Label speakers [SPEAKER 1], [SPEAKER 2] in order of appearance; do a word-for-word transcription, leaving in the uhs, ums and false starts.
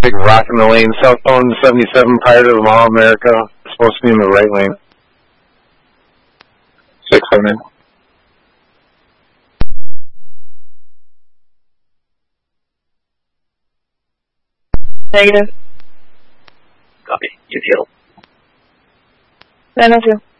[SPEAKER 1] big rock in the lane. Southbound seventy-seven prior to the Mall of America. Supposed to be in the right lane. six seven nine.
[SPEAKER 2] Negative.
[SPEAKER 3] Copy. You deal.
[SPEAKER 2] nine oh two.